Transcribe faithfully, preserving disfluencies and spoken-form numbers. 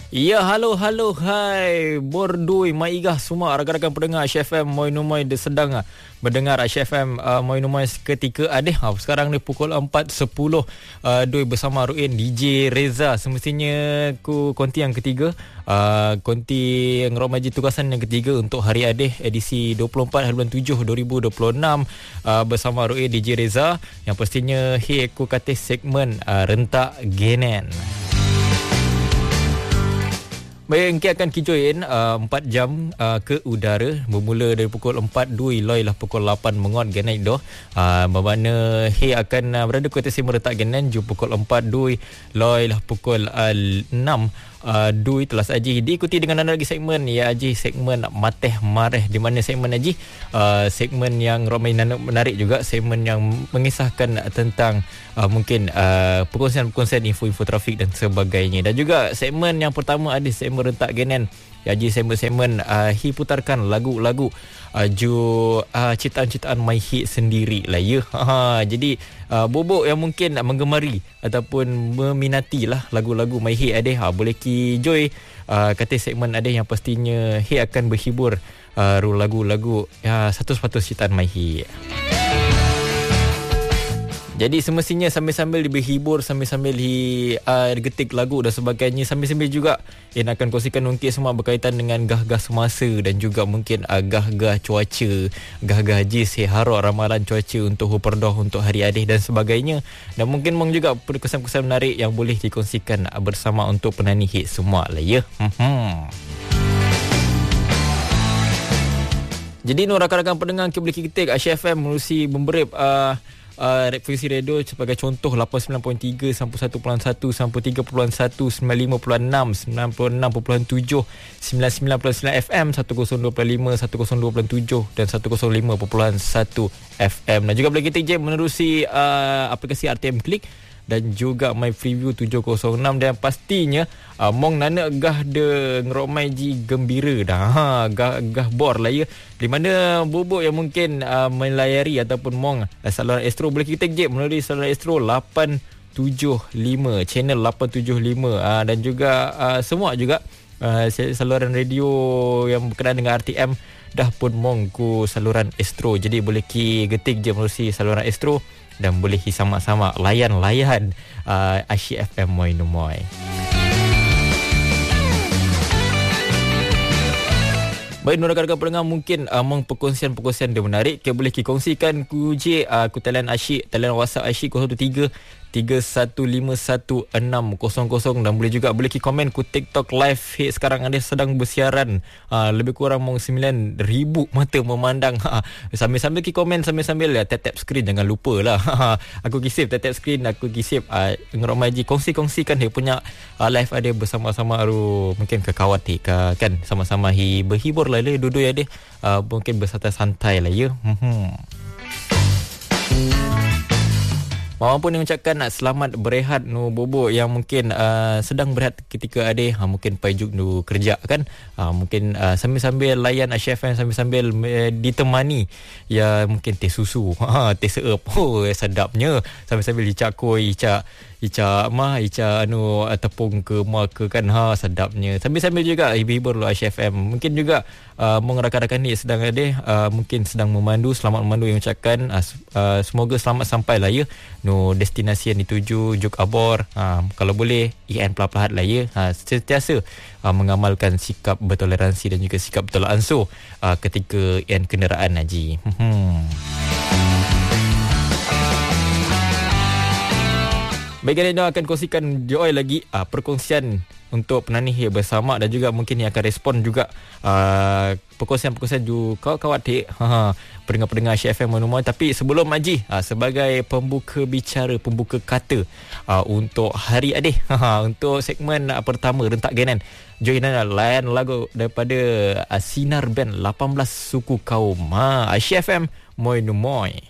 Ya, halo, halo, hai. Bordui, Maigah semua rakan-rakan pendengar Asia F M Moi Numoi dia sedang uh, mendengar Asia F M uh, Moi Numoi ketika adeh. Uh, sekarang ni pukul empat sepuluh uh, Dui bersama Ruin D J Reza. Semestinya ku konti yang ketiga. Uh, konti ngeromaji tugasan yang ketiga untuk hari adeh edisi dua puluh empat bulan tujuh dua ribu dua puluh enam uh, bersama Ruin D J Reza. Yang pastinya hi aku kata segmen uh, rentak genen. Baik, kita akan kijoin uh, empat jam uh, ke udara bermula dari pukul empat dui loi lah pukul lapan mengot genaik doh. Uh, bermakna he akan uh, berada kuota sim retak genen ju pukul empat dui loi lah pukul uh, enam Uh, dui telah saji diikuti dengan lagi segmen ya Aji, segmen Mateh Mareh, di mana segmen Aji uh, segmen yang ramai menarik juga, segmen yang mengisahkan tentang uh, mungkin uh, perkongsian-perkongsian info-info trafik dan sebagainya. Dan juga segmen yang pertama ada segmen rentak genen ya Aji, segmen-segmen uh, hi putarkan lagu-lagu uh, ju uh, ciptaan-ciptaan my hit sendiri lah ya. Ha, jadi uh, bobok yang mungkin menggemari ataupun meminati lah lagu-lagu my hit ada, ha, boleh ki joy uh, kata segmen ada yang pastinya hit akan berhibur uh, lagu-lagu ya, satu sepatutnya ciptaan my hit. Jadi semestinya sambil-sambil berhibur, sambil-sambil hi, uh, getik lagu dan sebagainya, sambil-sambil juga yang akan kongsikan ungkit semua berkaitan dengan gah-gah semasa dan juga mungkin uh, gah-gah cuaca, gah-gah jis, harok ramalan cuaca untuk Huperdoh untuk hari adih dan sebagainya. Dan mungkin mong juga kesan-kesan menarik yang boleh dikongsikan uh, bersama untuk penani hit semua lah ya. Hmm. Jadi no rakan-rakan pendengar kita boleh ketik Asia F M menerusi memberip uh, Uh, frekuensi radio sebagai contoh lapan puluh sembilan perpuluhan tiga, sembilan puluh satu perpuluhan satu, sembilan puluh tiga perpuluhan satu, sembilan puluh lima perpuluhan enam, sembilan puluh enam perpuluhan tujuh, sembilan puluh sembilan perpuluhan sembilan F M, seratus dua puluh lima, seratus dua puluh tujuh dan seratus lima perpuluhan satu F M. Dan juga boleh kita je menerusi uh, aplikasi R T M Click dan juga My Freeview tujuh kosong enam. Dan pastinya uh, mong nana gah de ngeromai ji gembira dah, ha, gah, gah bor lah ya, di mana bobok yang mungkin uh, melayari ataupun mong uh, saluran Astro boleh kita je melalui saluran Astro lapan tujuh lima, channel lapan tujuh lima, uh, dan juga uh, semua juga uh, saluran radio yang berkenaan dengan R T M dah pun mong ku saluran Astro. Jadi boleh ki getik je melalui saluran Astro dan boleh sama-sama layan-layan uh, Asia F M Moi Numoi. Baik, rakan-rakan pendengar, mungkin among uh, perkongsian-perkongsian dia menarik, kita boleh kongsikan ku je uh, ku talian Asyik, talian WhatsApp Asyik kosong tiga tiga satu lima satu enam kosong kosong. Dan boleh juga boleh ki komen ku TikTok live hit sekarang ada sedang bersiaran, uh, lebih kurang mong sembilan ribu mata memandang. Ha, sambil-sambil ki komen, sambil-sambil ya tap-tap skrin, jangan lupa lah. Aku kisip tap-tap skrin, aku kisip uh, ngeromaji kongsi-kongsikan dia punya uh, live ada bersama-sama aru mungkin ke kawan ti kan, sama-sama hi berhibur lah le duduk ya deh, uh, mungkin bersantai-santai lah ya. Hmm. Maupun yang ucapkan nak selamat berehat nu bobo yang mungkin uh, sedang berehat ketika ada ha, mungkin pajuk nu kerja kan, uh, mungkin uh, sambil-sambil layan Asia F M, sambil-sambil uh, ditemani ya mungkin teh susu, ha, teh seup, oh sedapnya, sambil-sambil icak koi, icak Ica mah Ica anu tepung ke mak ke kan, ha sedapnya, sambil-sambil juga hibur lu Asia F M. Mungkin juga uh, mengerakan-rakan ni sedang ada uh, mungkin sedang memandu, selamat memandu yang ucapkan uh, uh, semoga selamat sampai lah ya no destinasi yang dituju juk abor. Uh, kalau boleh I N pelah-pelahat lah ya, uh, sentiasa uh, mengamalkan sikap bertoleransi dan juga sikap bertolak ansur uh, ketika I N kenderaan haji. Hmm. Baik, kita akan kongsikan joy lagi uh, perkongsian untuk penanih bersama dan juga mungkin yang akan respon juga uh, perkongsian-perkongsian ju kawan-kawan ti ha, pendengar-pendengar Asia F M Menumoi. Tapi sebelum Haji uh, sebagai pembuka bicara, pembuka kata uh, untuk hari adih, ha, untuk segmen uh, pertama rentak genen, joinan layan lagu daripada uh, Sinar Band lapan belas Suku Kaum, ha, Asia F M Moi Numoi.